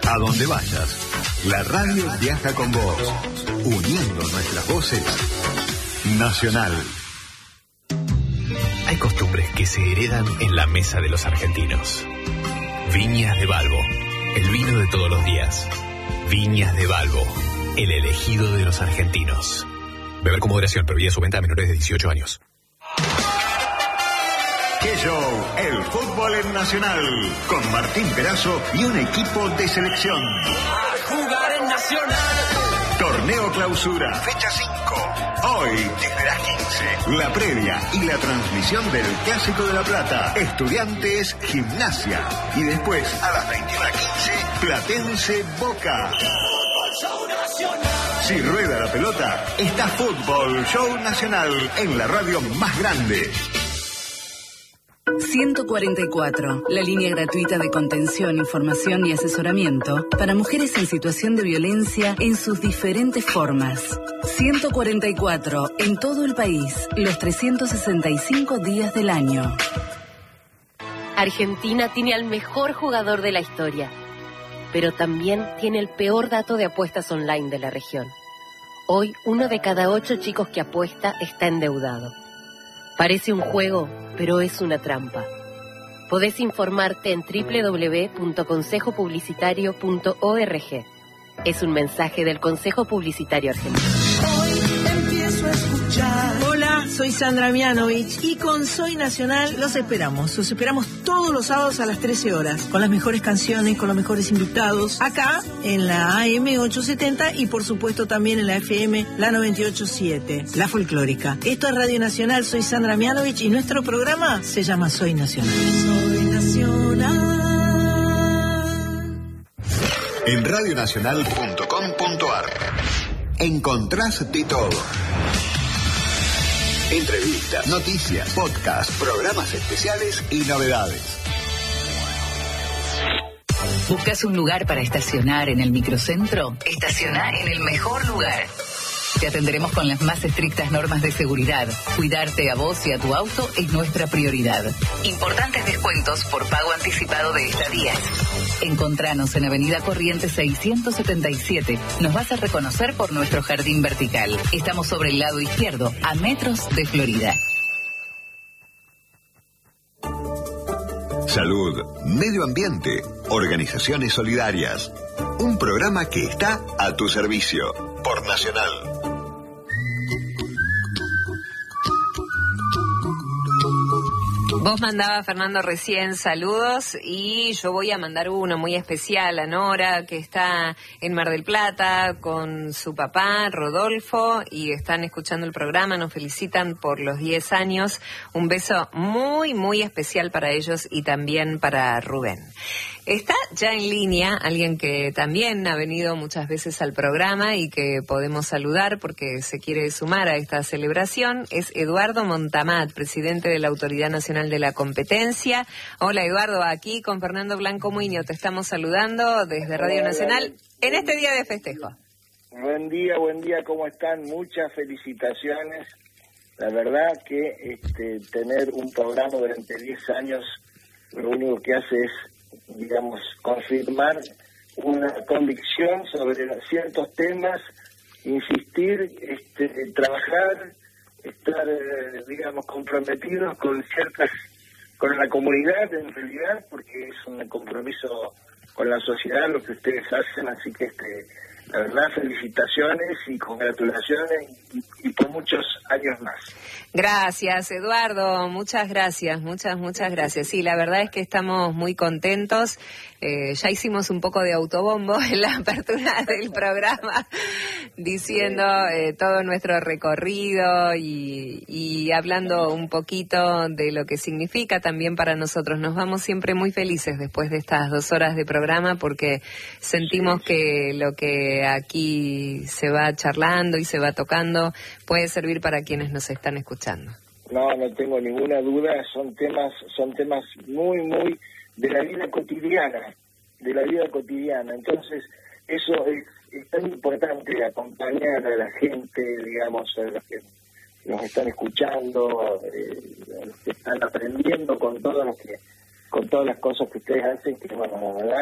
A donde vayas, la radio viaja con vos, uniendo nuestras voces. Nacional. Hay costumbres que se heredan en la mesa de los argentinos. Viñas de Balbo, el vino de todos los días. Viñas de Balbo, el elegido de los argentinos. Beber con moderación, prohibida su venta a menores de 18 años. ¡Qué show! El fútbol en Nacional, con Martín Perazo y un equipo de selección. Jugar en Nacional. Torneo Clausura, fecha 5. Hoy, desde las 15, la previa y la transmisión del Clásico de La Plata, Estudiantes Gimnasia. Y después, a las 21:15, Platense Boca. Si rueda la pelota, está Fútbol Show Nacional en la radio más grande. 144, la línea gratuita de contención, información y asesoramiento para mujeres en situación de violencia en sus diferentes formas. 144, en todo el país, los 365 días del año. Argentina tiene al mejor jugador de la historia, pero también tiene el peor dato de apuestas online de la región. Hoy, 1 de cada 8 chicos que apuesta está endeudado. Parece un juego, pero es una trampa. Podés informarte en www.consejopublicitario.org. Es un mensaje del Consejo Publicitario Argentino. Hoy empiezo a escuchar. Hola, soy Sandra Mianovich y con Soy Nacional los esperamos todos los sábados a las 13 horas, con las mejores canciones, con los mejores invitados, acá en la AM 870 y por supuesto también en la FM, la 98.7, la folclórica. Esto es Radio Nacional, soy Sandra Mianovich y nuestro programa se llama Soy Nacional. Soy Nacional. En radionacional.com.ar encontrás de todo. Entrevistas, noticias, podcasts, programas especiales y novedades. ¿Buscas un lugar para estacionar en el microcentro? Estaciona en el mejor lugar. Te atenderemos con las más estrictas normas de seguridad. Cuidarte a vos y a tu auto es nuestra prioridad. Importantes descuentos por pago anticipado de estadías. Encontranos en Avenida Corrientes 677. Nos vas a reconocer por nuestro jardín vertical. Estamos sobre el lado izquierdo, a metros de Florida. Salud, medio ambiente, organizaciones solidarias. Un programa que está a tu servicio por Nacional. Vos mandabas, Fernando, recién saludos y yo voy a mandar uno muy especial a Nora, que está en Mar del Plata con su papá, Rodolfo, y están escuchando el programa, nos felicitan por los 10 años. Un beso muy, muy especial para ellos y también para Rubén. Está ya en línea alguien que también ha venido muchas veces al programa y que podemos saludar porque se quiere sumar a esta celebración. Es Eduardo Montamat, presidente de la Autoridad Nacional de la Competencia. Hola, Eduardo, aquí con Fernando Blanco Muñoz te estamos saludando desde Radio Nacional en este día de festejo. Buen día, ¿cómo están? Muchas felicitaciones. La verdad que tener un programa durante 10 años lo único que hace es, digamos, confirmar una convicción sobre ciertos temas, insistir, trabajar, estar, digamos, comprometidos con la comunidad en realidad, porque es un compromiso con la sociedad lo que ustedes hacen, así que la verdad, felicitaciones y congratulaciones y por muchos años más. Gracias, Eduardo, muchas gracias. Sí, la verdad es que estamos muy contentos. Ya hicimos un poco de autobombo en la apertura del programa, diciendo todo nuestro recorrido y hablando un poquito de lo que significa también para nosotros. Nos vamos siempre muy felices después de estas 2 horas de programa porque sentimos que lo que aquí se va charlando y se va tocando puede servir para quienes nos están escuchando. No tengo ninguna duda, son temas muy, muy de la vida cotidiana, entonces eso es tan importante, acompañar a la gente, digamos, a los que nos están escuchando, a los que están aprendiendo con todas las cosas que ustedes hacen, que bueno, la verdad,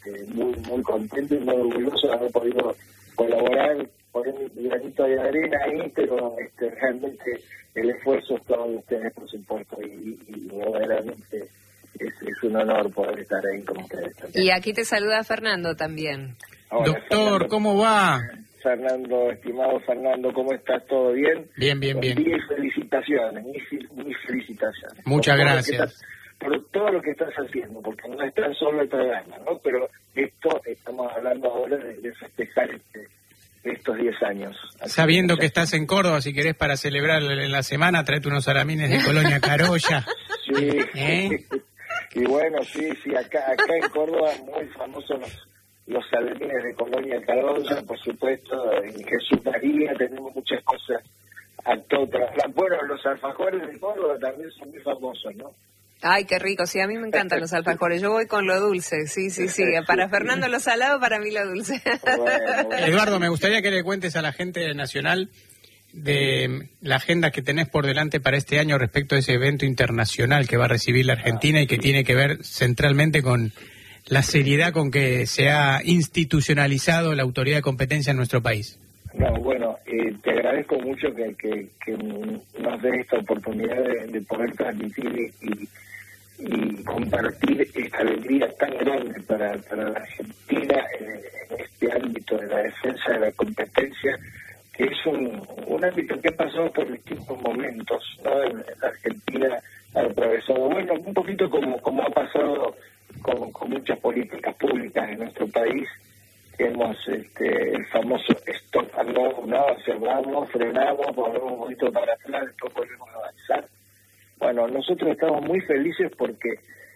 muy contento y muy orgulloso de haber podido colaborar, poner mi granito de arena ahí, pero realmente el esfuerzo es todo de ustedes, por supuesto, y verdaderamente es un honor poder estar ahí con ustedes también. Y aquí te saluda Fernando también. Hola, doctor, Fernando, ¿cómo va? Fernando, estimado Fernando, ¿cómo estás? ¿Todo bien? Bien. Mis felicitaciones, mis felicitaciones. Muchas gracias. Por todo lo que estás haciendo, porque no es tan solo el programa, ¿no? Pero estamos hablando ahora de festejar estos 10 años. Sabiendo que estás en Córdoba, si querés para celebrar en la semana, traete unos salamines de Colonia Carolla. Sí. Y bueno, sí, acá en Córdoba muy famosos los salamines de Colonia Carolla, por supuesto, en Jesús María tenemos muchas cosas autóctonas. Bueno, los alfajores de Córdoba también son muy famosos, ¿no? Ay, qué rico, sí, a mí me encantan los alfajores, yo voy con lo dulce, sí, para Fernando lo salado, para mí lo dulce. Bueno. Eduardo, me gustaría que le cuentes a la gente nacional de la agenda que tenés por delante para este año respecto a ese evento internacional que va a recibir la Argentina y que tiene que ver centralmente con la seriedad con que se ha institucionalizado la autoridad de competencia en nuestro país. No, bueno, te agradezco mucho que nos des esta oportunidad de poder transmitir y compartir esta alegría tan grande para la Argentina en este ámbito de la defensa de la competencia, que es un ámbito que ha pasado por distintos momentos, ¿no? En la Argentina ha atravesado, bueno, un poquito como ha pasado con muchas políticas públicas en nuestro país. Hemos el famoso stop and go, ¿no? Cerramos, frenamos, volvemos un poquito para atrás, después volvemos a avanzar. Bueno, nosotros estamos muy felices porque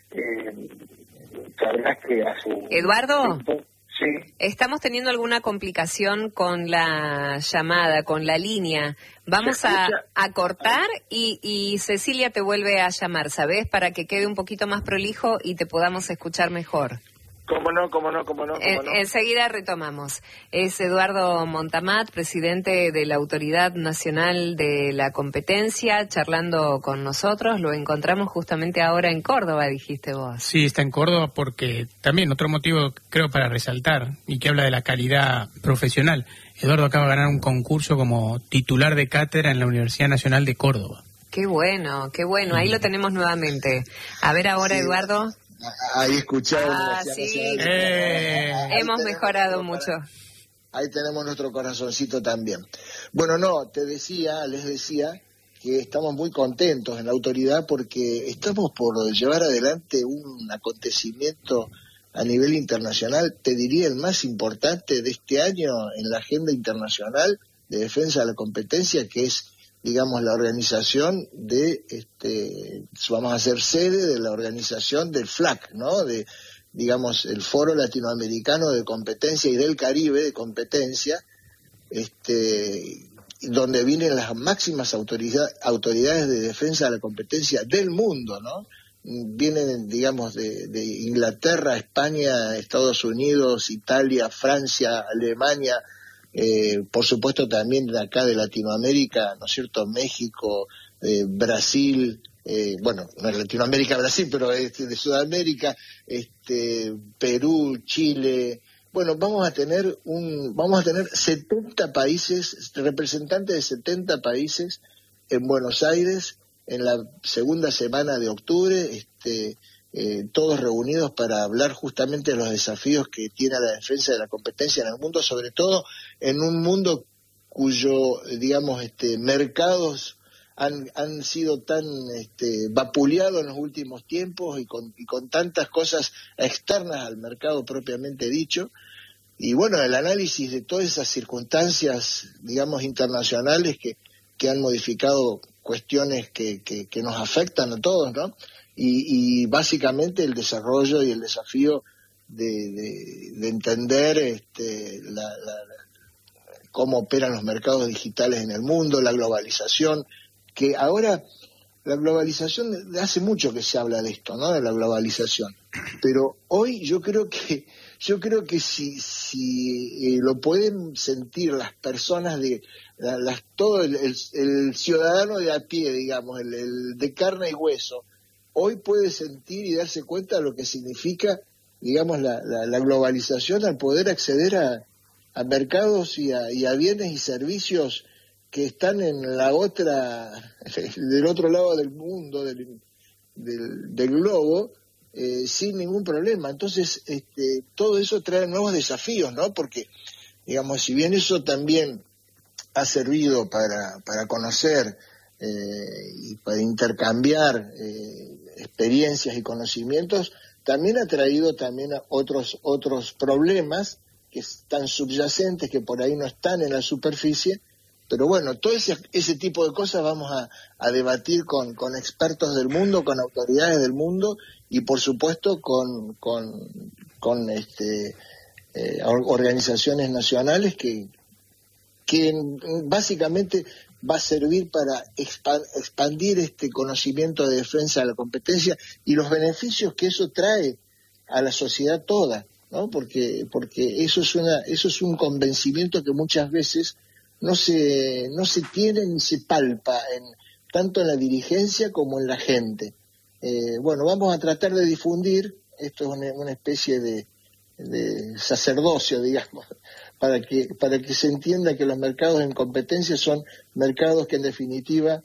sabrás que a su Eduardo, tiempo, sí. Estamos teniendo alguna complicación con la llamada, con la línea. Vamos a cortar y Cecilia te vuelve a llamar, ¿sabes? Para que quede un poquito más prolijo y te podamos escuchar mejor. ¿Cómo no? Enseguida retomamos. Es Eduardo Montamat, presidente de la Autoridad Nacional de la Competencia, charlando con nosotros. Lo encontramos justamente ahora en Córdoba, dijiste vos. Sí, está en Córdoba porque también otro motivo creo para resaltar y que habla de la calidad profesional. Eduardo acaba de ganar un concurso como titular de cátedra en la Universidad Nacional de Córdoba. Qué bueno. Ahí lo tenemos nuevamente. A ver ahora, sí. Eduardo. Ahí escuchamos. Sí. Hemos mejorado mucho. Ahí tenemos nuestro corazoncito también. Bueno, les decía que estamos muy contentos en la autoridad porque estamos por llevar adelante un acontecimiento a nivel internacional, te diría el más importante de este año en la agenda internacional de defensa de la competencia, que es, digamos, la organización de, vamos a ser sede de la organización del FLAC, ¿no? De, digamos, el Foro Latinoamericano de Competencia y del Caribe de Competencia, donde vienen las máximas autoridades de defensa de la competencia del mundo, ¿no? Vienen, digamos, de Inglaterra, España, Estados Unidos, Italia, Francia, Alemania, por supuesto también de acá de Latinoamérica, ¿no es cierto?, México, Brasil, bueno, no es Latinoamérica, Brasil, pero de Sudamérica, Perú, Chile. Bueno, vamos a tener 70 países, representantes de 70 países en Buenos Aires en la segunda semana de octubre, todos reunidos para hablar justamente de los desafíos que tiene la defensa de la competencia en el mundo, sobre todo en un mundo cuyo, digamos, mercados han sido tan vapuleados en los últimos tiempos y con tantas cosas externas al mercado propiamente dicho. Y bueno, el análisis de todas esas circunstancias, digamos, internacionales que han modificado cuestiones que nos afectan a todos, ¿no? Y básicamente el desarrollo y el desafío de entender cómo operan los mercados digitales en el mundo, la globalización, que ahora la globalización, hace mucho que se habla de esto, ¿no?, de la globalización, pero hoy yo creo que si lo pueden sentir las personas todo el ciudadano de a pie, digamos, el de carne y hueso, hoy puede sentir y darse cuenta de lo que significa digamos, la globalización al poder acceder a mercados y a bienes y servicios que están en la del otro lado del mundo, del globo, sin ningún problema. Entonces, todo eso trae nuevos desafíos, ¿no? Porque, digamos, si bien eso también ha servido para conocer y para intercambiar experiencias y conocimientos, también ha traído también a otros problemas que están subyacentes, que por ahí no están en la superficie. Pero bueno, todo ese tipo de cosas vamos a debatir con expertos del mundo, con autoridades del mundo y por supuesto con organizaciones nacionales que básicamente va a servir para expandir este conocimiento de defensa de la competencia y los beneficios que eso trae a la sociedad toda, ¿no? Porque eso es un convencimiento que muchas veces no se tiene ni se palpa tanto en la dirigencia como en la gente. Bueno, vamos a tratar de difundir, esto es una especie de sacerdocio, digamos, para que se entienda que los mercados en competencia son mercados que en definitiva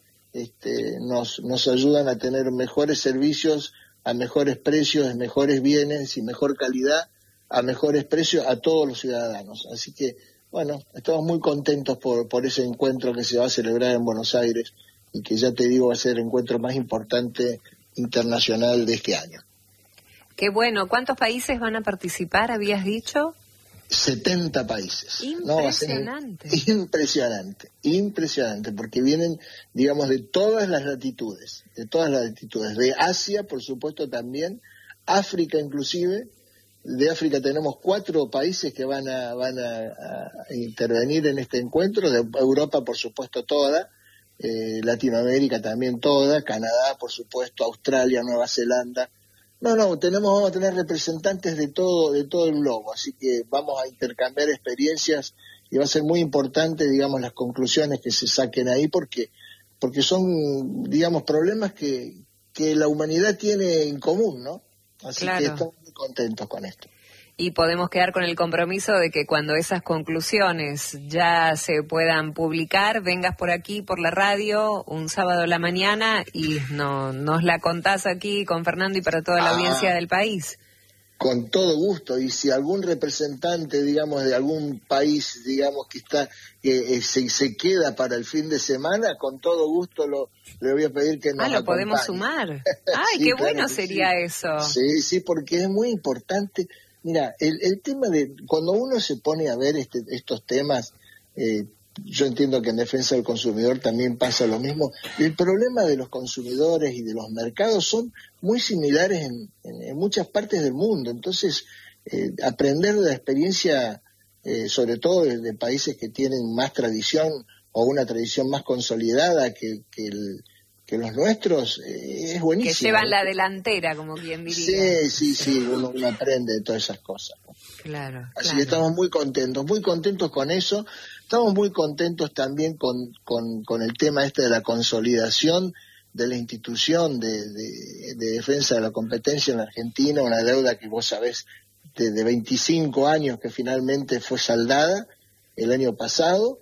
nos ayudan a tener mejores servicios, a mejores precios, mejores bienes y mejor calidad, a mejores precios a todos los ciudadanos. Así que bueno, estamos muy contentos por ese encuentro que se va a celebrar en Buenos Aires y que ya te digo va a ser el encuentro más importante internacional de este año. Qué bueno. ¿Cuántos países van a participar, habías dicho? 70 países. Impresionante. No, impresionante, porque vienen, digamos, de todas las latitudes, de Asia, por supuesto también, África inclusive. De África tenemos 4 países que van a intervenir en este encuentro, de Europa por supuesto toda, Latinoamérica también toda, Canadá por supuesto, Australia, Nueva Zelanda. Vamos a tener representantes de todo el globo, así que vamos a intercambiar experiencias y va a ser muy importante, digamos, las conclusiones que se saquen ahí porque son, digamos, problemas que la humanidad tiene en común, ¿no? Así claro. Que estamos muy contentos con esto. Y podemos quedar con el compromiso de que cuando esas conclusiones ya se puedan publicar, vengas por aquí, por la radio, un sábado a la mañana y nos la contás aquí con Fernando y para toda la audiencia del país. Con todo gusto, y si algún representante, digamos, de algún país, digamos, que se queda para el fin de semana, con todo gusto le voy a pedir que nos acompañe. Lo podemos sumar. ¡Ay, sí, qué claro bueno sería sí. Eso! Sí, porque es muy importante. Mira, el tema de cuando uno se pone a ver estos temas, yo entiendo que en defensa del consumidor también pasa lo mismo. El problema de los consumidores y de los mercados son muy similares en muchas partes del mundo. Entonces, aprender de la experiencia, sobre todo de países que tienen más tradición o una tradición más consolidada que los nuestros, es buenísimo. Que llevan la delantera, como quien diría. Sí, uno aprende de todas esas cosas, ¿no? Claro. Así que estamos muy contentos con eso. Estamos muy contentos también con el tema de la consolidación de la institución de defensa de la competencia en la Argentina, una deuda que vos sabés de 25 años que finalmente fue saldada el año pasado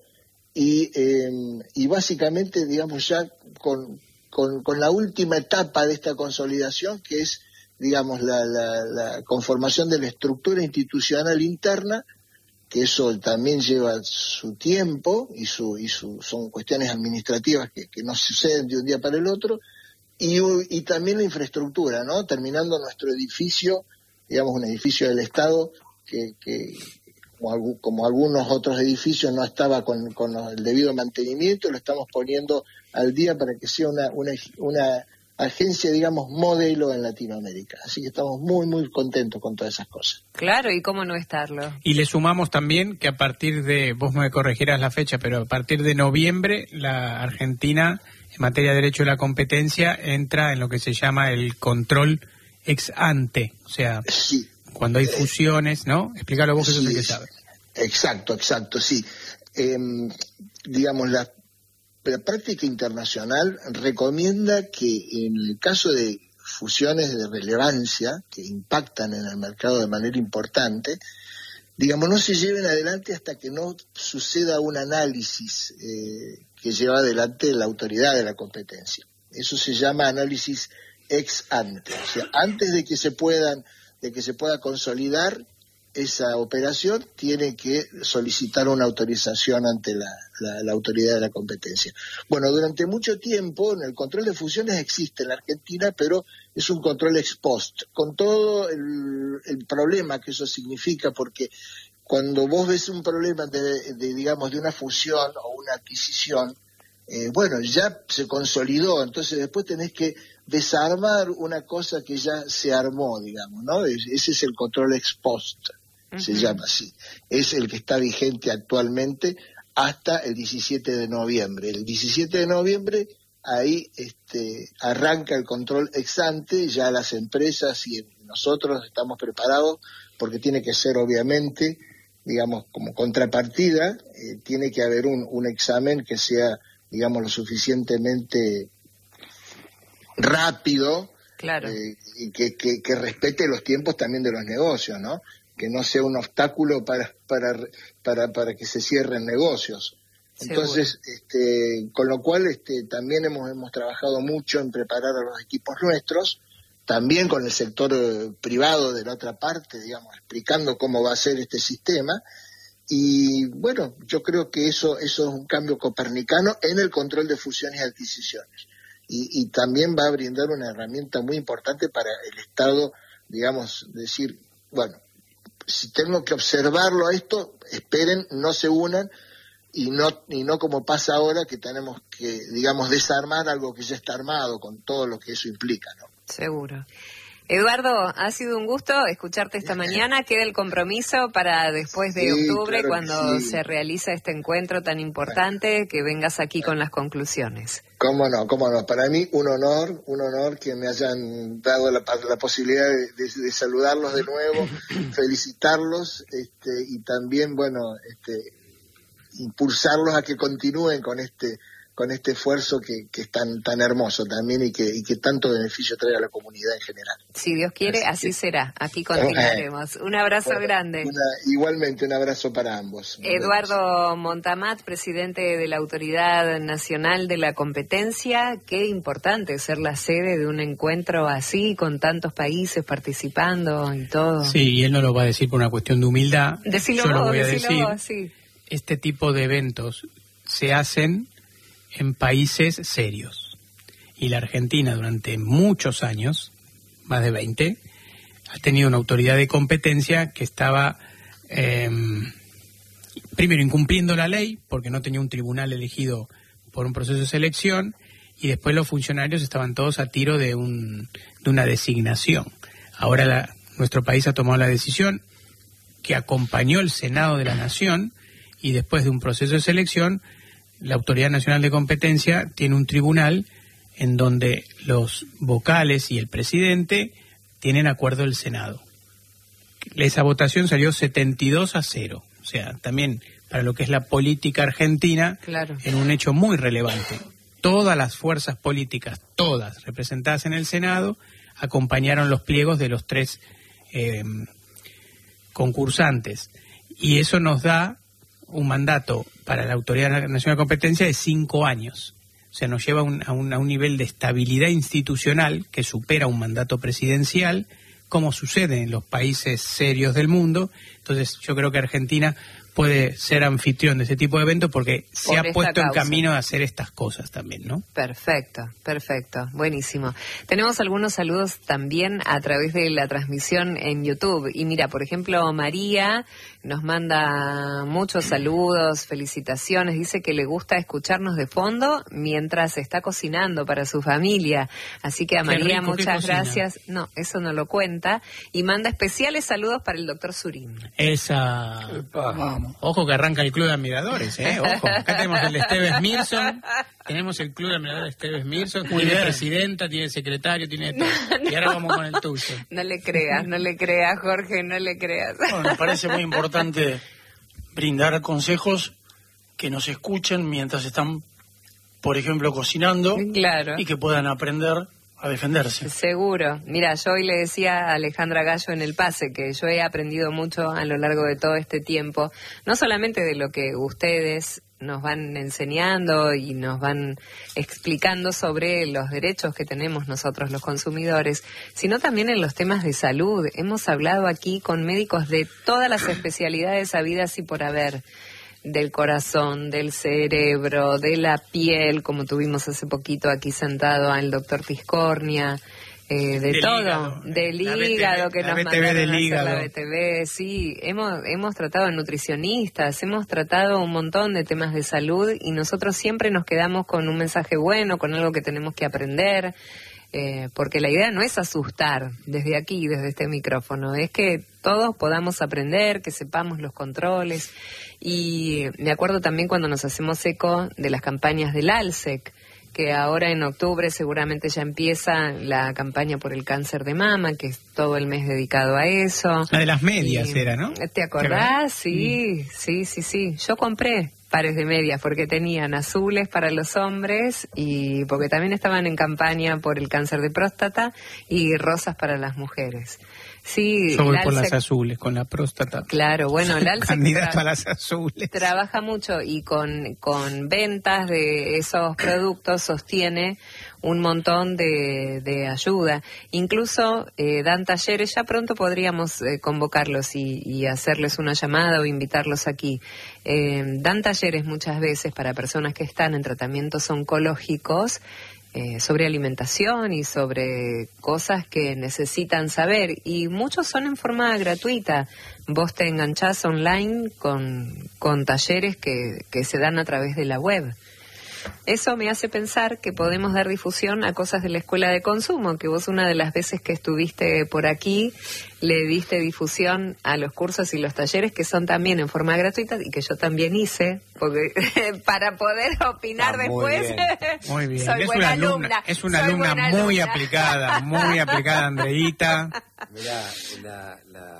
y básicamente, digamos, ya con la última etapa de esta consolidación, que es, digamos, la conformación de la estructura institucional interna, que eso también lleva su tiempo y son cuestiones administrativas que no suceden de un día para el otro, y también la infraestructura, ¿no? Terminando nuestro edificio, digamos, un edificio del Estado que como algunos otros edificios no estaba con el debido mantenimiento, lo estamos poniendo al día para que sea una agencia, digamos, modelo en Latinoamérica. Así que estamos muy, muy contentos con todas esas cosas. Claro, y cómo no estarlo. Y le sumamos también que a partir de, vos me corregirás la fecha, pero a partir de noviembre la Argentina, en materia de derecho de la competencia, entra en lo que se llama el control ex ante. O sea, sí. Cuando hay fusiones, ¿no? Explícalo vos, que eso es el que sabes. Exacto, sí. Digamos, la práctica internacional recomienda que en el caso de fusiones de relevancia que impactan en el mercado de manera importante, digamos, no se lleven adelante hasta que no suceda un análisis que lleva adelante la autoridad de la competencia. Eso se llama análisis ex ante, o sea, antes de que se pueda consolidar esa operación, tiene que solicitar una autorización ante la autoridad de la competencia. Bueno, durante mucho tiempo el control de fusiones existe en la Argentina, pero es un control ex post, con todo el problema que eso significa, porque cuando vos ves un problema digamos, de una fusión o una adquisición, bueno, ya se consolidó, entonces después tenés que desarmar una cosa que ya se armó, digamos, ¿no? Ese es el control ex post, se llama así. Es el que está vigente actualmente hasta el 17 de noviembre. El 17 de noviembre ahí arranca el control ex ante, ya las empresas y nosotros estamos preparados, porque tiene que ser obviamente, digamos, como contrapartida, tiene que haber un examen que sea, digamos, lo suficientemente rápido, claro, y que respete los tiempos también de los negocios, ¿no? Que no sea un obstáculo para que se cierren negocios. Entonces, con lo cual también hemos trabajado mucho en preparar a los equipos nuestros, también con el sector privado de la otra parte, digamos, explicando cómo va a ser este sistema. Y bueno, yo creo que eso es un cambio copernicano en el control de fusiones y adquisiciones. Y también va a brindar una herramienta muy importante para el Estado, digamos, decir, bueno, si tengo que observarlo a esto, esperen, no se unan, y no como pasa ahora, que tenemos que, digamos, desarmar algo que ya está armado, con todo lo que eso implica, ¿no? Seguro. Eduardo, ha sido un gusto escucharte esta mañana. Queda el compromiso para después de octubre, claro, cuando se realiza este encuentro tan importante, que vengas aquí con las conclusiones. Cómo no. Para mí un honor que me hayan dado la posibilidad de saludarlos de nuevo, felicitarlos, y también, bueno, impulsarlos a que continúen con este esfuerzo que es tan hermoso también y que tanto beneficio trae a la comunidad en general. Si Dios quiere, así será. Aquí continuaremos. Un abrazo grande. Igualmente, un abrazo para ambos. Eduardo Montamat, presidente de la Autoridad Nacional de la Competencia. Qué importante ser la sede de un encuentro así, con tantos países participando y todo. Sí, y él no lo va a decir por una cuestión de humildad. Decilo Yo vos, lo voy a decir. Vos, sí. Este tipo de eventos se hacen en países serios. Y la Argentina durante muchos años, más de 20, ha tenido una autoridad de competencia que estaba primero incumpliendo la ley, porque no tenía un tribunal elegido por un proceso de selección, y después los funcionarios estaban todos a tiro de una designación. Ahora nuestro país ha tomado la decisión, que acompañó el Senado de la Nación, y después de un proceso de selección, la Autoridad Nacional de Competencia tiene un tribunal en donde los vocales y el presidente tienen acuerdo del Senado. Esa votación salió 72-0. O sea, también para lo que es la política argentina, claro, en un hecho muy relevante. Todas las fuerzas políticas, todas representadas en el Senado, acompañaron los pliegos de los tres concursantes. Y eso nos da un mandato para la Autoridad Nacional de Competencia de 5 años. O sea, nos lleva a un nivel de estabilidad institucional que supera un mandato presidencial, como sucede en los países serios del mundo. Entonces, yo creo que Argentina puede ser anfitrión de ese tipo de eventos porque se ha puesto en camino a hacer estas cosas también, ¿no? Perfecto, buenísimo. Tenemos algunos saludos también a través de la transmisión en YouTube. Y mira, por ejemplo, María nos manda muchos saludos, felicitaciones, dice que le gusta escucharnos de fondo mientras está cocinando para su familia. Así que a María, muchas gracias. No, eso no lo cuenta. Y manda especiales saludos para el doctor Surín. Ojo que arranca el Club de Admiradores, ojo. Acá tenemos el Esteves Mirson, tenemos el Club de Admiradores Esteves Mirson, tiene presidenta, tiene secretario, tiene todo. Y ahora vamos con el tuyo. No le creas, Jorge, no le creas. Bueno, me parece muy importante brindar consejos que nos escuchen mientras están, por ejemplo, cocinando, claro, y que puedan aprender a defenderse. Seguro. Mira, yo hoy le decía a Alejandra Gallo en el pase que yo he aprendido mucho a lo largo de todo este tiempo, no solamente de lo que ustedes nos van enseñando y nos van explicando sobre los derechos que tenemos nosotros los consumidores, sino también en los temas de salud. Hemos hablado aquí con médicos de todas las especialidades habidas y por haber, del corazón, del cerebro, de la piel, como tuvimos hace poquito aquí sentado al doctor Fiscornia, del todo, hígado, del hígado que nos mandaron a hacer la BTV, sí, hemos tratado de nutricionistas, hemos tratado un montón de temas de salud y nosotros siempre nos quedamos con un mensaje bueno, con algo que tenemos que aprender, porque la idea no es asustar desde aquí, desde este micrófono, es que todos podamos aprender, que sepamos los controles. Y me acuerdo también cuando nos hacemos eco de las campañas del ALSEC, que ahora en octubre seguramente ya empieza la campaña por el cáncer de mama, que es todo el mes dedicado a eso. La de las medias era, ¿no? ¿Te acordás? Sí. Yo compré pares de medias porque tenían azules para los hombres y porque también estaban en campaña por el cáncer de próstata y rosas para las mujeres. Sí, yo voy por las azules, con la próstata. Claro, bueno, el ALSEC candidato a las azules. Trabaja mucho y con ventas de esos productos sostiene un montón de ayuda. Incluso dan talleres, ya pronto podríamos convocarlos y hacerles una llamada o invitarlos aquí. Dan talleres muchas veces para personas que están en tratamientos oncológicos, sobre alimentación y sobre cosas que necesitan saber, y muchos son en forma gratuita. Vos te enganchás online con talleres que se dan a través de la web. Eso me hace pensar que podemos dar difusión a cosas de la Escuela de Consumo, que vos una de las veces que estuviste por aquí le diste difusión a los cursos y los talleres que son también en forma gratuita y que yo también hice, porque para poder opinar después. Muy bien. Soy buena alumna. Es una alumna muy aplicada, Andreita. Mirá,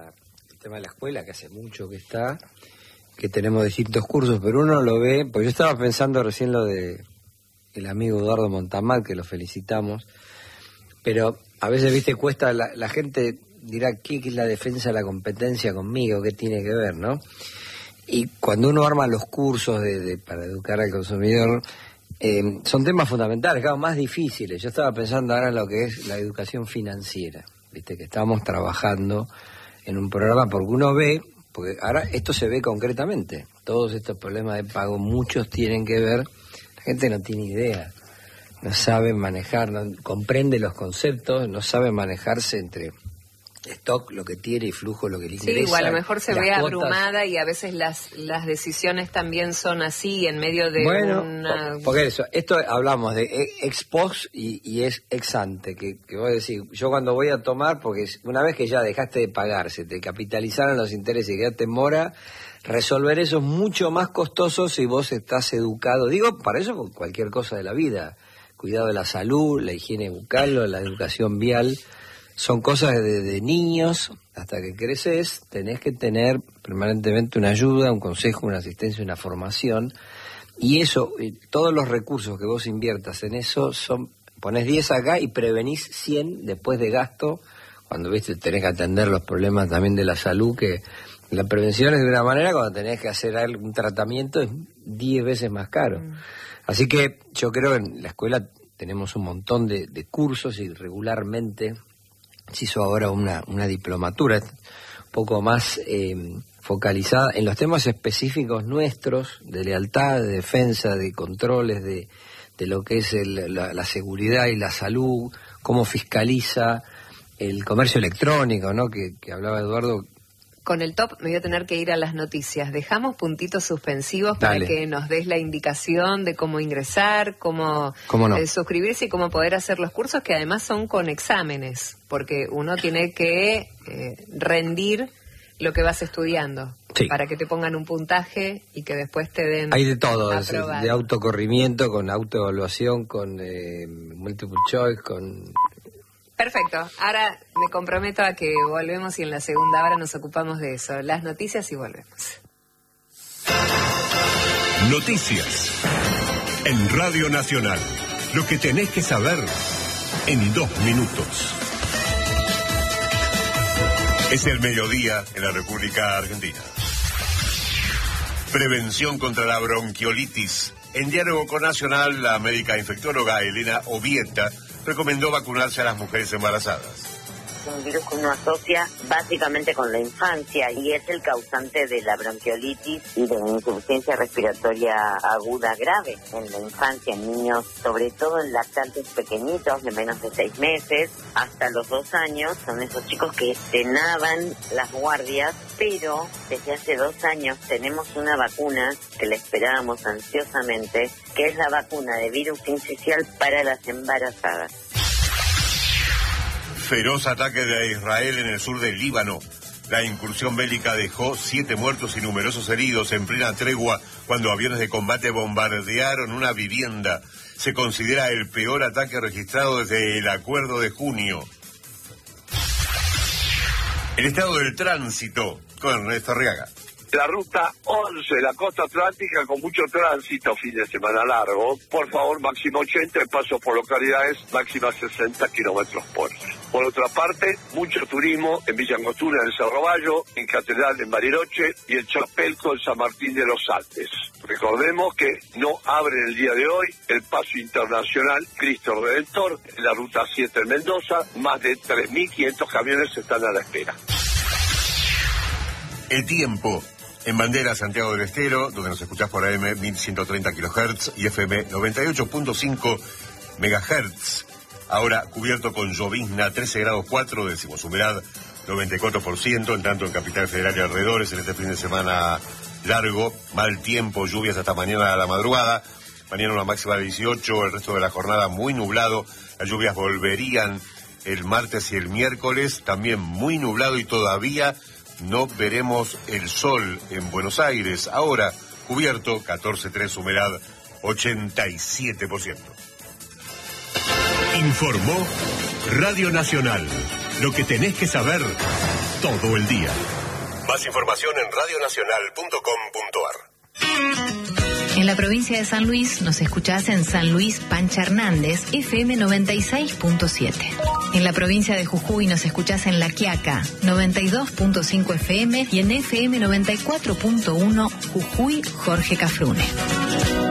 el tema de la escuela, que hace mucho que está, que tenemos distintos cursos, pero uno lo ve, porque yo estaba pensando recién lo de el amigo Eduardo Montamar, que lo felicitamos, pero a veces, viste, cuesta, la gente dirá, ¿qué es la defensa de la competencia conmigo? ¿Qué tiene que ver, no? Y cuando uno arma los cursos para educar al consumidor, son temas fundamentales, claro, más difíciles. Yo estaba pensando ahora en lo que es la educación financiera, viste, que estamos trabajando en un programa, porque uno ve, porque ahora esto se ve concretamente, todos estos problemas de pago, muchos tienen que ver, la gente no tiene idea, no sabe manejar, no comprende los conceptos, no sabe manejarse entre stock, lo que tiene, y flujo, lo que le ingresa. Sí, igual a lo mejor se ve cuotas abrumada y a veces las decisiones también son así, en medio de una... Porque esto hablamos de ex post y es ex ante, que vos decís, yo cuando voy a tomar, porque una vez que ya dejaste de pagar, se te capitalizaron los intereses y quedaste en mora, resolver eso es mucho más costoso si vos estás educado. Digo, para eso con cualquier cosa de la vida, cuidado de la salud, la higiene bucal, la educación vial, son cosas de niños hasta que creces, tenés que tener permanentemente una ayuda, un consejo, una asistencia, una formación, y eso, todos los recursos que vos inviertas en eso, ponés 10 acá y prevenís 100 después de gasto, cuando viste tenés que atender los problemas también de la salud, que la prevención es de una manera, cuando tenés que hacer un tratamiento es 10 veces más caro. Así que yo creo que en la escuela tenemos un montón de cursos y regularmente se hizo ahora una diplomatura un poco más focalizada en los temas específicos nuestros, de lealtad, de defensa, de controles, de lo que es la seguridad y la salud, cómo fiscaliza el comercio electrónico, ¿no? Que hablaba Eduardo. Con el top me voy a tener que ir a las noticias. Dejamos puntitos suspensivos para que nos des la indicación de cómo ingresar, cómo no? Suscribirse y cómo poder hacer los cursos, que además son con exámenes, porque uno tiene que rendir lo que vas estudiando, para que te pongan un puntaje y que después te den. Hay de todo, de autocorrimiento, con autoevaluación, con multiple choice, con... Perfecto. Ahora me comprometo a que volvemos y en la segunda hora nos ocupamos de eso. Las noticias y volvemos. Noticias en Radio Nacional. Lo que tenés que saber en 2 minutos. Es el mediodía en la República Argentina. Prevención contra la bronquiolitis. En diálogo con Nacional, la médica infectóloga Elena Obieta recomendó vacunarse a las mujeres embarazadas. Es un virus que uno asocia básicamente con la infancia y es el causante de la bronquiolitis y de la insuficiencia respiratoria aguda grave en la infancia, en niños, sobre todo en lactantes pequeñitos de menos de 6 meses hasta los 2 años. Son esos chicos que estrenaban las guardias, pero desde hace 2 años tenemos una vacuna que la esperábamos ansiosamente, que es la vacuna de virus sincicial para las embarazadas. Feroz ataque de Israel en el sur del Líbano. La incursión bélica dejó 7 muertos y numerosos heridos en plena tregua cuando aviones de combate bombardearon una vivienda. Se considera el peor ataque registrado desde el acuerdo de junio. El estado del tránsito con Ernesto Arriaga. La ruta 11, la costa atlántica, con mucho tránsito, fin de semana largo. Por favor, máximo 80, pasos por localidades, máxima 60 kilómetros por hora. Por otra parte, mucho turismo en Villa Angostura, en Cerro Bayo, en Catedral, en Bariloche y en Chapelco, en San Martín de los Andes. Recordemos que no abren el día de hoy el paso internacional Cristo Redentor en la ruta 7 en Mendoza. Más de 3.500 camiones están a la espera. El tiempo. En Bandera, Santiago del Estero, donde nos escuchás por AM 1130 kHz y FM 98.5 MHz. Ahora cubierto con llovizna, 13 grados 4, decimos humedad 94%, en tanto en Capital Federal y alrededores, en este fin de semana largo, mal tiempo, lluvias hasta mañana a la madrugada, mañana una máxima de 18, el resto de la jornada muy nublado, las lluvias volverían el martes y el miércoles, también muy nublado y todavía no veremos el sol en Buenos Aires. Ahora, cubierto, 14.3, humedad, 87%. Informó Radio Nacional. Lo que tenés que saber todo el día. Más información en radionacional.com.ar. En la provincia de San Luis nos escuchás en San Luis Pancha Hernández, FM 96.7. En la provincia de Jujuy nos escuchás en La Quiaca, 92.5 FM y en FM 94.1 Jujuy Jorge Cafrune.